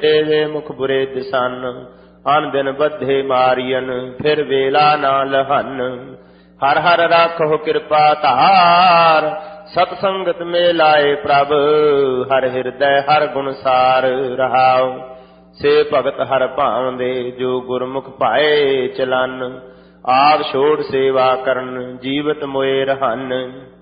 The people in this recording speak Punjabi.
ਤੇਵੇ ਮੁਖ ਬੁਰੇ ਦਿਸਨ। ਅਨ ਦਿਨ ਬੱਧੇ ਮਾਰੀਅਨ ਫਿਰ ਵੇਲਾ ਨਾ ਲਹਨ। ਹਰ ਹਰ ਰਾਖੋ ਕਿਰਪਾ ਧਾਰ ਸਤ ਸੰਗਤ ਮੇ ਲਾਏ ਪ੍ਰਭ। ਹਰ ਹਿਰਦੈ ਹਰ ਗੁਣ ਸਾਰ ਰਹਾਉ। ਸੇ ਭਗਤ ਹਰ ਭਾਵਦੇ ਜੋ ਗੁਰਮੁਖ ਭਾਏ ਚਲਨ। ਆਪ ਛੋੜ ਸੇਵਾ ਕਰਨ ਜੀਵਤ ਮੋਏ ਰਹਨ।